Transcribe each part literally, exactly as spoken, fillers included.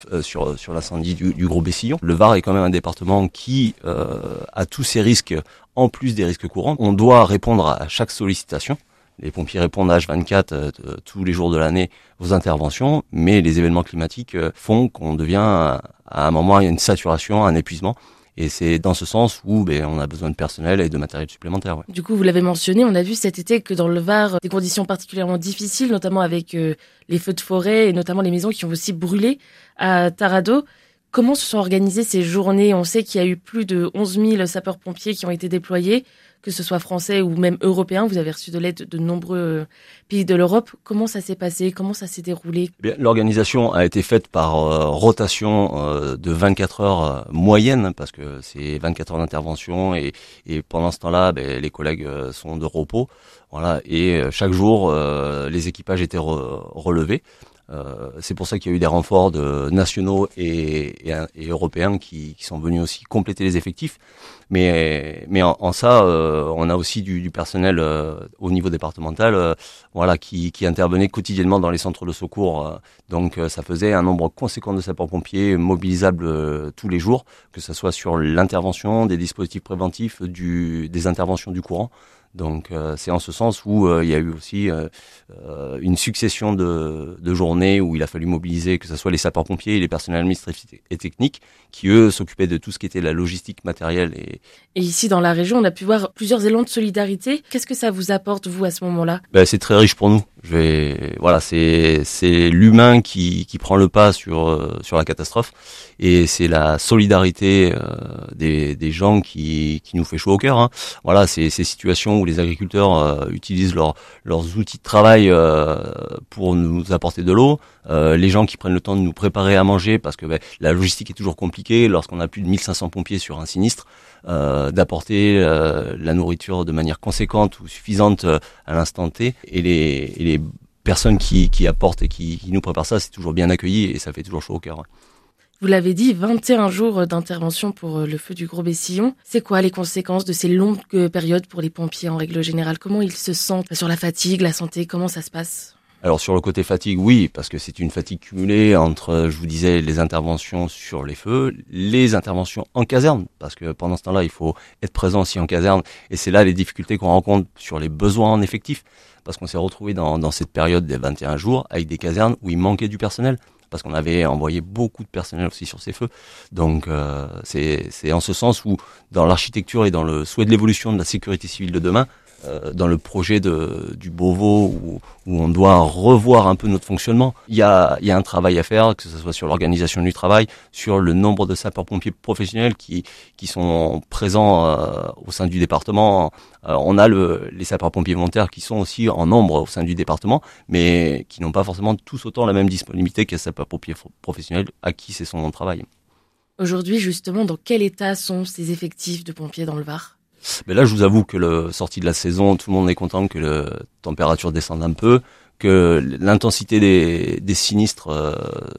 euh, sur, sur l'incendie du, du Gros Bessillon. Le Var est quand même un département qui euh, a tous ces risques, en plus des risques courants. On doit répondre à chaque sollicitation. Les pompiers répondent à H vingt-quatre euh, tous les jours de l'année aux interventions, mais les événements climatiques euh, font qu'on devient à un moment il y a une saturation, un épuisement. Et c'est dans ce sens où ben, on a besoin de personnel et de matériel supplémentaire. Ouais. Du coup, vous l'avez mentionné, on a vu cet été que dans le Var, des conditions particulièrement difficiles, notamment avec euh, les feux de forêt et notamment les maisons qui ont aussi brûlé à Taradot. Comment se sont organisées ces journées ? On sait qu'il y a eu plus de onze mille sapeurs-pompiers qui ont été déployés, que ce soit français ou même européens. Vous avez reçu de l'aide de nombreux pays de l'Europe. Comment ça s'est passé ? Comment ça s'est déroulé ? Eh bien, l'organisation a été faite par euh, rotation euh, de vingt-quatre heures euh, moyenne, parce que c'est vingt-quatre heures d'intervention et, et pendant ce temps-là, ben, les collègues euh, sont de repos. Voilà, et euh, chaque jour, euh, les équipages étaient re- relevés. Euh, c'est pour ça qu'il y a eu des renforts de nationaux et, et, et européens qui, qui sont venus aussi compléter les effectifs. Mais, mais en, en ça, euh, on a aussi du, du personnel euh, au niveau départemental, euh, voilà, qui, qui intervenait quotidiennement dans les centres de secours. Euh, donc, euh, ça faisait un nombre conséquent de sapeurs-pompiers mobilisables euh, tous les jours, que ce soit sur l'intervention, des dispositifs préventifs, du, des interventions du courant. Donc euh, c'est en ce sens où euh, il y a eu aussi euh, euh, une succession de, de journées où il a fallu mobiliser que ce soit les sapeurs-pompiers et les personnels administratifs et techniques qui eux s'occupaient de tout ce qui était la logistique matérielle. Et, et ici dans la région, on a pu voir plusieurs élans de solidarité. Qu'est-ce que ça vous apporte vous à ce moment-là ? Ben, c'est très riche pour nous. Je vais, voilà, c'est c'est l'humain qui qui prend le pas sur euh, sur la catastrophe et c'est la solidarité euh, des des gens qui qui nous fait chaud au cœur. Hein. Voilà, c'est ces situations où les agriculteurs euh, utilisent leurs leurs outils de travail euh, pour nous apporter de l'eau. Euh, les gens qui prennent le temps de nous préparer à manger parce que ben, la logistique est toujours compliquée lorsqu'on a plus de mille cinq cents pompiers sur un sinistre, euh, d'apporter euh, la nourriture de manière conséquente ou suffisante euh, à l'instant T et les, et les personnes qui, qui apportent et qui, qui nous préparent ça, c'est toujours bien accueilli et ça fait toujours chaud au cœur. Ouais. Vous l'avez dit, vingt et un jours d'intervention pour le feu du Gros Bessillon. C'est quoi les conséquences de ces longues périodes pour les pompiers en règle générale ? Comment ils se sentent sur la fatigue, la santé ? Comment ça se passe ? Alors sur le côté fatigue, oui, parce que c'est une fatigue cumulée entre, je vous disais, les interventions sur les feux, les interventions en caserne, parce que pendant ce temps-là, il faut être présent aussi en caserne, et c'est là les difficultés qu'on rencontre sur les besoins en effectif, parce qu'on s'est retrouvé dans, dans cette période des vingt et un jours avec des casernes où il manquait du personnel, parce qu'on avait envoyé beaucoup de personnel aussi sur ces feux. Donc euh, c'est, c'est en ce sens où, dans l'architecture et dans le souhait de l'évolution de la sécurité civile de demain, Euh, dans le projet de, du Beauvau où, où on doit revoir un peu notre fonctionnement. Il y a, il y a un travail à faire, que ce soit sur l'organisation du travail, sur le nombre de sapeurs-pompiers professionnels qui, qui sont présents euh, au sein du département. Euh, on a le, les sapeurs-pompiers volontaires qui sont aussi en nombre au sein du département, mais qui n'ont pas forcément tous autant la même disponibilité qu'un sapeur-pompier professionnel à qui c'est son travail. Aujourd'hui, justement, dans quel état sont ces effectifs de pompiers dans le Var ? Mais là, je vous avoue que le sortie de la saison, tout le monde est content que la température descende un peu, que l'intensité des, des sinistres euh,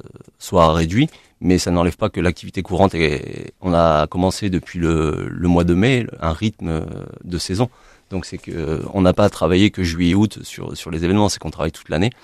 soit réduite, mais ça n'enlève pas que l'activité courante est. On a commencé depuis le, le mois de mai un rythme de saison, donc c'est que on n'a pas travaillé que juillet août sur sur les événements, c'est qu'on travaille toute l'année.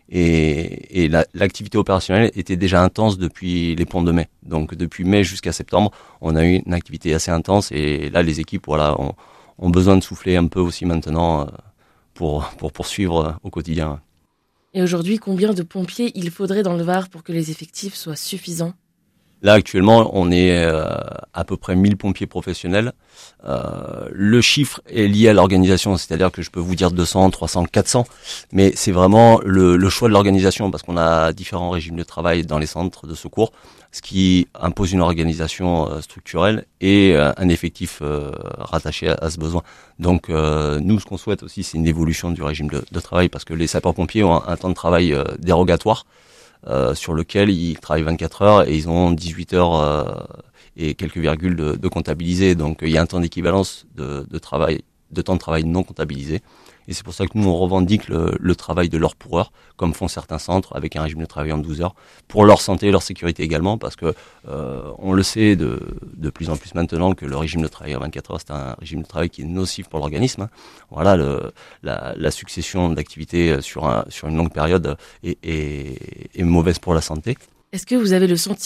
Et, et la, l'activité opérationnelle était déjà intense depuis les ponts de mai. Donc depuis mai jusqu'à septembre, on a eu une activité assez intense et là les équipes voilà, ont, ont besoin de souffler un peu aussi maintenant pour, pour poursuivre au quotidien. Et aujourd'hui, combien de pompiers il faudrait dans le Var pour que les effectifs soient suffisants ? Là, actuellement, on est euh, à peu près mille pompiers professionnels. Euh, le chiffre est lié à l'organisation, c'est-à-dire que je peux vous dire deux cents, trois cents, quatre cents, mais c'est vraiment le, le choix de l'organisation parce qu'on a différents régimes de travail dans les centres de secours, ce qui impose une organisation euh, structurelle et euh, un effectif euh, rattaché à, à ce besoin. Donc, euh, nous, ce qu'on souhaite aussi, c'est une évolution du régime de, de travail parce que les sapeurs-pompiers ont un, un temps de travail euh, dérogatoire. Euh, sur lequel ils travaillent vingt-quatre heures et ils ont dix-huit heures euh, et quelques virgules de, de comptabilisés. Donc il y a un temps d'équivalence de, de travail, de temps de travail non comptabilisé. Et c'est pour ça que nous, on revendique le, le travail de l'heure pour heure, comme font certains centres, avec un régime de travail en douze heures, pour leur santé et leur sécurité également, parce que euh, on le sait de, de plus en plus maintenant que le régime de travail en vingt-quatre heures, c'est un régime de travail qui est nocif pour l'organisme. Hein. Voilà, le, la, la succession d'activités sur, un, sur une longue période est, est, est mauvaise pour la santé. Est-ce que vous avez le sentiment